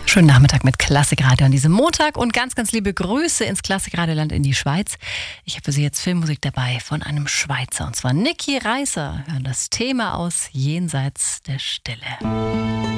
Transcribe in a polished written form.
Schönen Nachmittag mit Klassikradio an diesem Montag und ganz, ganz liebe Grüße ins Klassikradioland in die Schweiz. Ich habe für Sie jetzt Filmmusik dabei von einem Schweizer, und zwar Niki Reiser. Wir hören das Thema aus Jenseits der Stille.